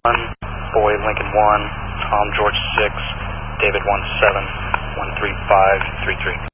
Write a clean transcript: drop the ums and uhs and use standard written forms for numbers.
1, Boy Lincoln 1, Tom George 6, David 17, 13533.